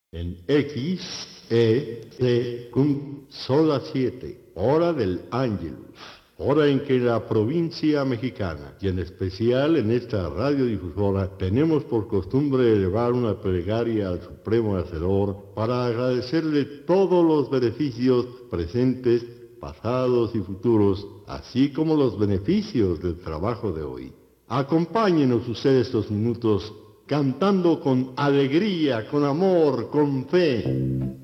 En X, E, C, son las 7, hora del Ángelus, hora en que la provincia mexicana, y en especial en esta radiodifusora, tenemos por costumbre elevar una plegaria al Supremo Hacedor para agradecerle todos los beneficios presentes, pasados y futuros, así como los beneficios del trabajo de hoy. Acompáñenos ustedes estos minutos cantando con alegría, con amor, con fe.